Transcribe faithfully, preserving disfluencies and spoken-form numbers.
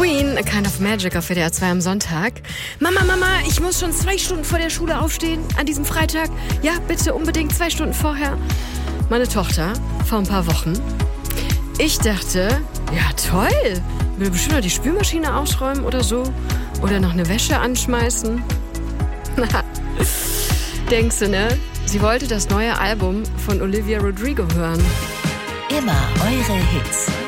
Queen, A Kind of Magic auf W D R zwei am Sonntag. Mama, Mama, ich muss schon zwei Stunden vor der Schule aufstehen an diesem Freitag. Ja, bitte unbedingt zwei Stunden vorher. Meine Tochter, vor ein paar Wochen. Ich dachte, ja toll, will bestimmt noch die Spülmaschine ausräumen oder so. Oder noch eine Wäsche anschmeißen. Denkst du, ne? Sie wollte das neue Album von Olivia Rodrigo hören. Immer eure Hits.